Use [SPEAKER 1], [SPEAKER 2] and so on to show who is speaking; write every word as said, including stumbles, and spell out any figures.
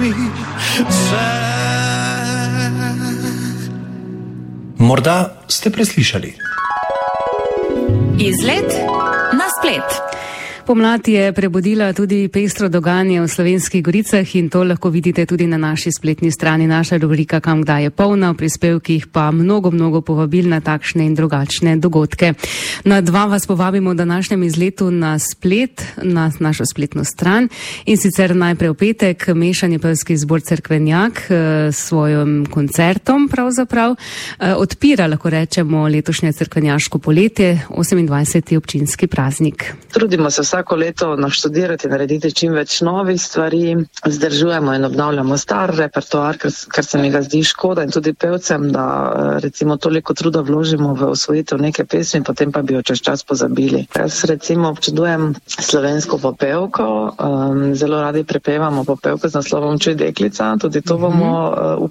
[SPEAKER 1] mi vse.
[SPEAKER 2] Morda ste preslišali.
[SPEAKER 3] Izlet na splet.
[SPEAKER 4] Pomlad je prebudila tudi pestro dogajanje v Slovenskih goricah in to lahko vidite tudi na naši spletni strani. Naša rubrika Kam kdaj je polna, v prispevkih pa mnogo, mnogo povabil na takšne in drugačne dogodke. Na dva vas povabimo v današnjem izletu na splet, na našo spletno stran in sicer najprej v petek mešani pevski zbor Cerkvenjak s svojim koncertom pravzaprav odpira, lahko rečemo, letošnje cerkvenjaško poletje, osemindvajseti občinski praznik.
[SPEAKER 5] Trudimo se vsako leto naštudirati, narediti čim več novih stvari, vzdržujemo in obnavljamo star repertoar, kar, kar se mi ga zdi škoda in tudi pevcem, da recimo toliko truda vložimo v osvojitev neke pesmi, potem pa bi jo čez čas pozabili. Jaz recimo občudujem slovensko popevko, um, zelo radi prepevamo popevko z naslovom Čuj deklica, tudi to bomo uh, v